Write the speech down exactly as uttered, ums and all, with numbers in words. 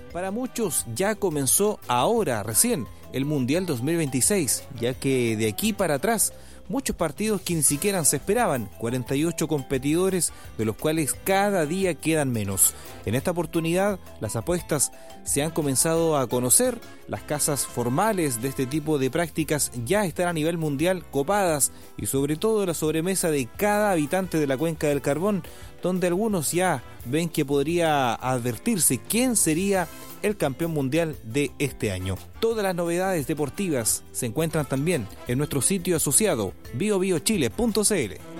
Para muchos ya comenzó ahora, recién, el Mundial dos mil veintiséis, ya que de aquí para atrás, muchos partidos que ni siquiera se esperaban, cuarenta y ocho competidores, de los cuales cada día quedan menos. En esta oportunidad, las apuestas se han comenzado a conocer, las casas formales de este tipo de prácticas ya están a nivel mundial copadas y sobre todo la sobremesa de cada habitante de la Cuenca del Carbón, donde algunos ya ven que podría advertirse quién sería el campeón mundial de este año. Todas las novedades deportivas se encuentran también en nuestro sitio asociado bio bio chile punto c l.